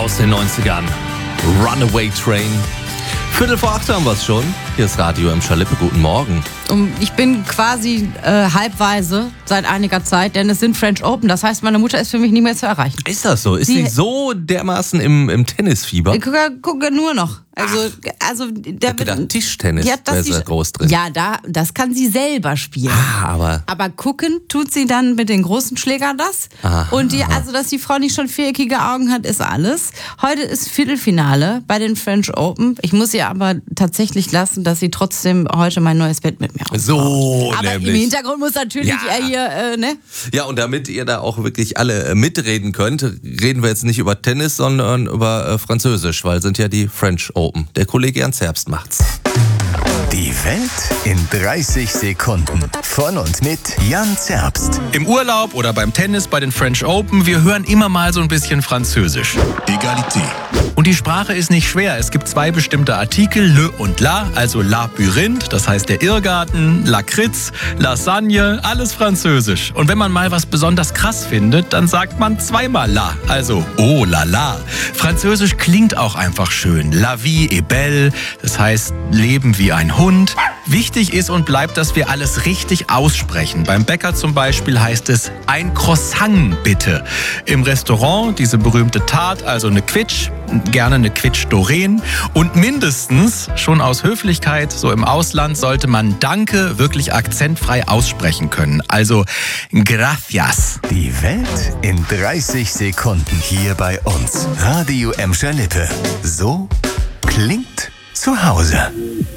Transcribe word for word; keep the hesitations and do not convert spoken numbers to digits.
aus den neunzigern. Runaway Train. Viertel vor acht haben wir es schon. Hier ist Radio Emscher Lippe. Guten Morgen. Und ich bin quasi äh, halbweise seit einiger Zeit, denn es sind French Open. Das heißt, meine Mutter ist für mich nicht mehr zu erreichen. Ist das so? Ist sie, Sie- so dermaßen im, im Tennisfieber? Ich gucke, gucke nur noch. Also, also der Ich gedacht, Tischtennis Ja, das wäre die- sie groß drin. Ja, da, das kann sie selber spielen. Ah, aber Aber gucken tut sie dann mit den großen Schlägern das. Aha. Und die, also, dass die Frau nicht schon viereckige Augen hat, ist alles. Heute ist Viertelfinale bei den French Open. Ich muss ihr aber tatsächlich lassen, dass sie trotzdem heute mein neues Bett mit mir aufbaut. so Aber nämlich. im Hintergrund muss natürlich Ja. er hier, äh, ne? Ja, und damit ihr da auch wirklich alle äh, mitreden könnt, reden wir jetzt nicht über Tennis, sondern über äh, Französisch, weil sind ja die French Open. Der Kollege Jan Zerbst macht's. Die Welt in dreißig Sekunden. Von und mit Jan Zerbst. Im Urlaub oder beim Tennis bei den French Open, wir hören immer mal so ein bisschen Französisch. Egalité. Und die Sprache ist nicht schwer. Es gibt zwei bestimmte Artikel, le und la, also Labyrinth, das heißt der Irrgarten, Lakritz, Lasagne, alles Französisch. Und wenn man mal was besonders krass findet, dann sagt man zweimal la, also oh la la. Französisch klingt auch einfach schön. La vie est belle, das heißt Leben wie ein Hund. Wichtig ist und bleibt, dass wir alles richtig aussprechen. Beim Bäcker zum Beispiel heißt es ein Croissant bitte. Im Restaurant diese berühmte Tarte, also eine Quitsch, gerne eine Quitsch Doreen. Und mindestens, schon aus Höflichkeit, so im Ausland, sollte man Danke wirklich akzentfrei aussprechen können. Also gracias. Die Welt in dreißig Sekunden hier bei uns. Radio Emscher Lippe. So klingt zu Hause.